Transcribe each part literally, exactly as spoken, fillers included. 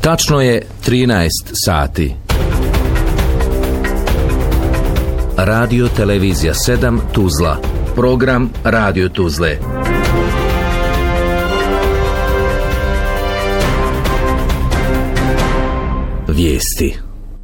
Tačno je trinaest sati. Radio Televizija sedam Tuzla. Program Radio Tuzle. Vijesti.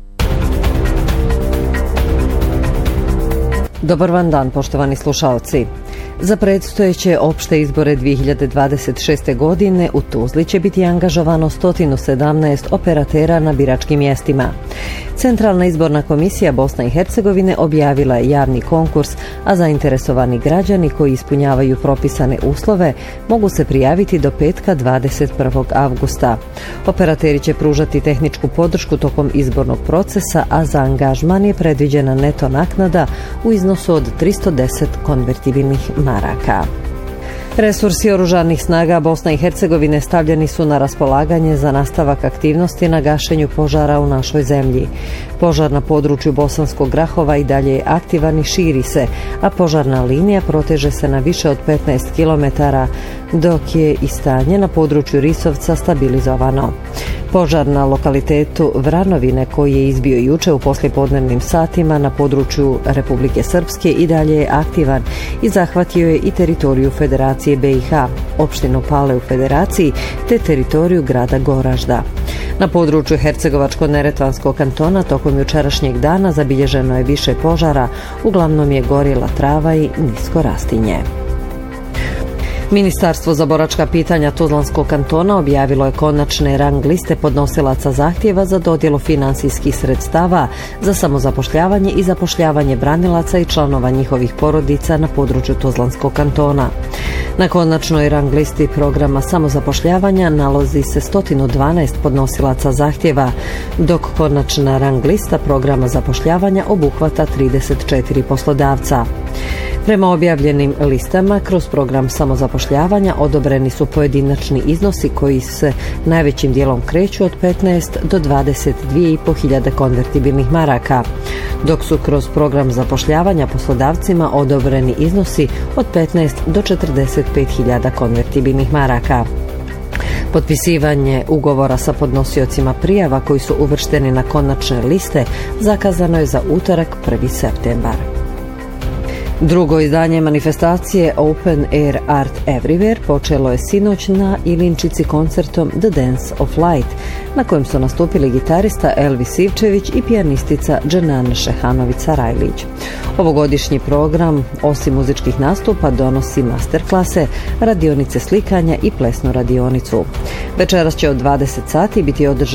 Dobar vam dan, poštovani slušalci. Za predstojeće opšte izbore dvije hiljade dvadeset šeste. godine u Tuzli će biti angažovano sto sedamnaest operatera na biračkim mjestima. Centralna izborna komisija Bosne i Hercegovine objavila je javni konkurs, a zainteresovani građani koji ispunjavaju propisane uslove mogu se prijaviti do petka dvadeset prvog avgusta. Operateri će pružati tehničku podršku tokom izbornog procesa, a za angažman je predviđena neto naknada u iznosu od tristo deset konvertibilnih maraka. Resursi oružanih snaga Bosne i Hercegovine stavljeni su na raspolaganje za nastavak aktivnosti na gašenju požara u našoj zemlji. Požar na području Bosanskog Grahova i dalje je aktivan i širi se, a požarna linija proteže se na više od petnaest kilometara, dok je i stanje na području Risovca stabilizovano. Požar na lokalitetu Vranovine, koji je izbio juče u poslijepodnevnim satima na području Republike Srpske, i dalje je aktivan i zahvatio je i teritoriju Federacije B i H, opštinu Pale u Federaciji, te teritoriju grada Goražda. Na području Hercegovačko-neretvanskog kantona tokom jučerašnjeg dana zabilježeno je više požara, uglavnom je gorjela trava i nisko rastinje. Ministarstvo za boračka pitanja Tuzlanskog kantona objavilo je konačne rang liste podnosilaca zahtjeva za dodjelu finansijskih sredstava za samozapošljavanje i zapošljavanje branilaca i članova njihovih porodica na području Tuzlanskog kantona. Na konačnoj rang listi programa samozapošljavanja nalazi se sto dvanaest podnosilaca zahtjeva, dok konačna rang lista programa zapošljavanja obuhvata trideset četiri poslodavca. Prema objavljenim listama, kroz program samozapošljavanja odobreni su pojedinačni iznosi koji se najvećim dijelom kreću od petnaest do dvadeset dvije i po hiljade konvertibilnih maraka, dok su kroz program zapošljavanja poslodavcima odobreni iznosi od petnaest do četrdeset pet hiljada konvertibilnih maraka. Potpisivanje ugovora sa podnosiocima prijava koji su uvršteni na konačne liste zakazano je za utorak prvi septembar. Drugo izdanje manifestacije Open Air Art Everywhere počelo je sinoć na Ilinčici koncertom The Dance of Light, na kojem su nastupili gitarista Elvis Ivčević i pijanistica Dženana Šehanović-Sarajlić. Ovogodišnji program, osim muzičkih nastupa, donosi masterklase, radionice slikanja i plesnu radionicu. Večeras će od dvadeset sati biti održan